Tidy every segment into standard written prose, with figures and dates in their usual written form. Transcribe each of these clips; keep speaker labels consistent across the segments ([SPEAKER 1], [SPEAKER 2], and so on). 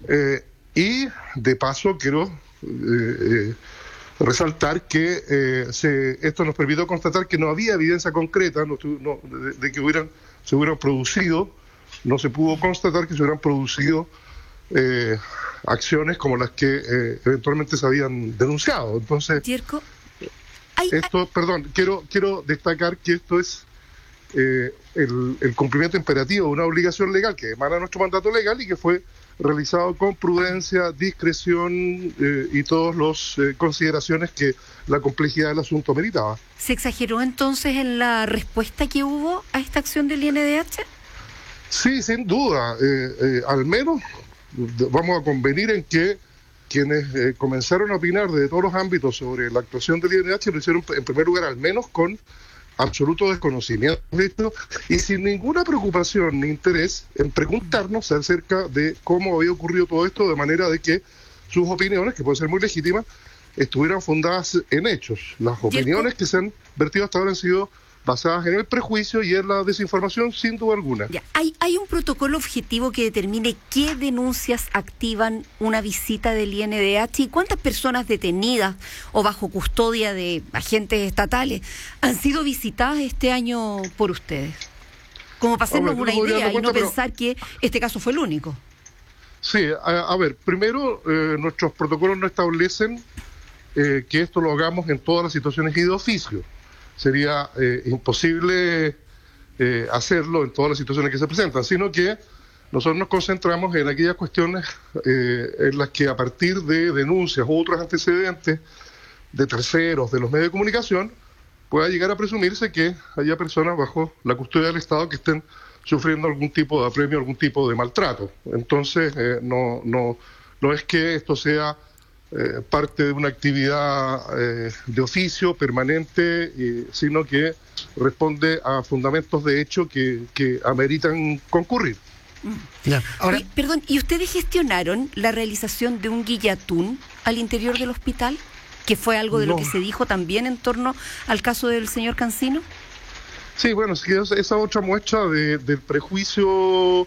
[SPEAKER 1] Y de paso quiero resaltar que esto nos permitió constatar que no había evidencia concreta de que se hubieran producido, no se pudo constatar que se hubieran producido acciones como las que eventualmente se habían denunciado. Entonces, perdón, quiero destacar que esto es el cumplimiento imperativo de una obligación legal que emana nuestro mandato legal y que fue realizado con prudencia, discreción y todas las consideraciones que la complejidad del asunto meritaba.
[SPEAKER 2] ¿Se exageró entonces en la respuesta que hubo a esta acción del INDH?
[SPEAKER 1] Sí, sin duda. Al menos vamos a convenir en que quienes comenzaron a opinar de todos los ámbitos sobre la actuación del INDH lo hicieron en primer lugar al menos con absoluto desconocimiento de esto y sin ninguna preocupación ni interés en preguntarnos acerca de cómo había ocurrido todo esto, de manera de que sus opiniones, que pueden ser muy legítimas, estuvieran fundadas en hechos. Las opiniones que se han vertido hasta ahora han sido basadas en el prejuicio y en la desinformación, sin duda alguna.
[SPEAKER 2] Ya. ¿Hay un protocolo objetivo que determine qué denuncias activan una visita del INDH y cuántas personas detenidas o bajo custodia de agentes estatales han sido visitadas este año por ustedes? Como para hacernos una idea y no pensar que este caso fue el único.
[SPEAKER 1] Sí, a ver, primero nuestros protocolos no establecen que esto lo hagamos en todas las situaciones y de oficio. Sería imposible hacerlo en todas las situaciones que se presentan, sino que nosotros nos concentramos en aquellas cuestiones en las que a partir de denuncias u otros antecedentes de terceros, de los medios de comunicación, pueda llegar a presumirse que haya personas bajo la custodia del Estado que estén sufriendo algún tipo de apremio, algún tipo de maltrato. Entonces, no es que esto sea parte de una actividad de oficio permanente, sino que responde a fundamentos de hecho que ameritan concurrir.
[SPEAKER 2] Ya. Ahora, perdón, ¿y ustedes gestionaron la realización de un guillatún al interior del hospital? ¿Que fue algo de lo que se dijo también en torno al caso del señor Cancino?
[SPEAKER 1] Sí, bueno, esa otra muestra del prejuicio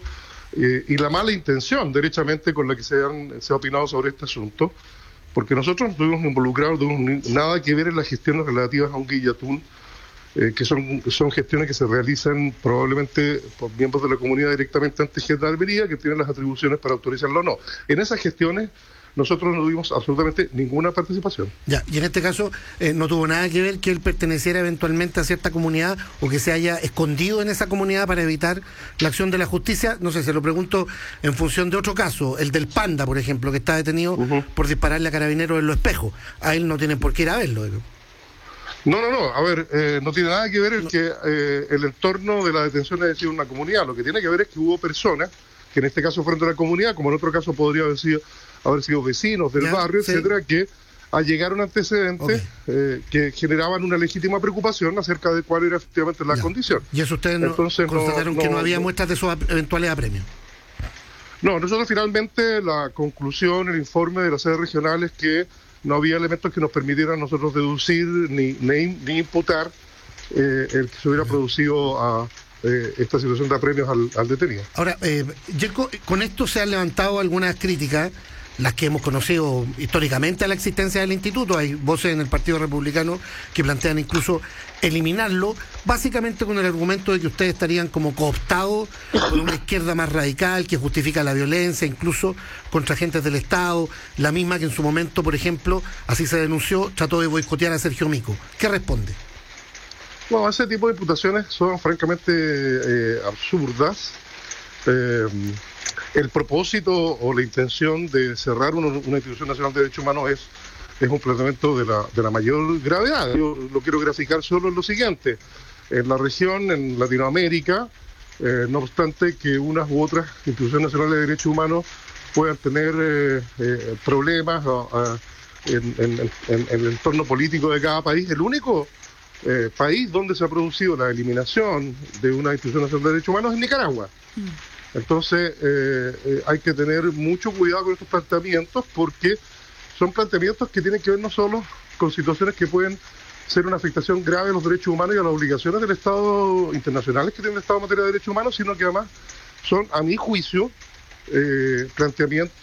[SPEAKER 1] y la mala intención, derechamente, con la que se ha opinado sobre este asunto, porque nosotros no estuvimos involucrados, no tuvimos nada que ver en las gestiones relativas a un guillatún, que son gestiones que se realizan probablemente por miembros de la comunidad directamente ante Gendarmería, que tienen las atribuciones para autorizarlo o no. En esas gestiones nosotros no tuvimos absolutamente ninguna participación.
[SPEAKER 3] Ya, y en este caso no tuvo nada que ver que él perteneciera eventualmente a cierta comunidad o que se haya escondido en esa comunidad para evitar la acción de la justicia. No sé, se lo pregunto en función de otro caso, el del Panda, por ejemplo, que está detenido por dispararle a carabineros en Los Espejos. A él no tienen por qué ir a verlo.
[SPEAKER 1] No, a ver, no tiene nada que ver el entorno de la detención de decir una comunidad. Lo que tiene que ver es que hubo personas, que en este caso fueron de la comunidad, como en otro caso podría haber sido vecinos del barrio, etcétera, que allegaron antecedentes que generaban una legítima preocupación acerca de cuál era efectivamente la condición.
[SPEAKER 3] ¿Y eso ustedes constataron que no había muestras de esos eventuales apremios?
[SPEAKER 1] No, nosotros finalmente la conclusión, el informe de las sedes regionales que no había elementos que nos permitieran nosotros deducir ni imputar el que se hubiera producido a esta situación de apremios al detenido.
[SPEAKER 3] Ahora, Yerko, con esto se han levantado algunas críticas, las que hemos conocido históricamente a la existencia del instituto. Hay voces en el Partido Republicano que plantean incluso eliminarlo, básicamente con el argumento de que ustedes estarían como cooptados por una izquierda más radical que justifica la violencia, incluso contra agentes del Estado, la misma que en su momento, por ejemplo, así se denunció, trató de boicotear a Sergio Mico. ¿Qué responde?
[SPEAKER 1] Bueno, ese tipo de imputaciones son francamente absurdas. El propósito o la intención de cerrar una institución nacional de derechos humanos es un planteamiento de la mayor gravedad. Yo lo quiero graficar solo en lo siguiente. En la región, en Latinoamérica, no obstante que unas u otras instituciones nacionales de derechos humanos puedan tener problemas en el entorno político de cada país, el único país donde se ha producido la eliminación de una institución nacional de derechos humanos es Nicaragua. Entonces hay que tener mucho cuidado con estos planteamientos, porque son planteamientos que tienen que ver no solo con situaciones que pueden ser una afectación grave a los derechos humanos y a las obligaciones del Estado internacionales que tiene el Estado en materia de derechos humanos, sino que además son, a mi juicio, planteamientos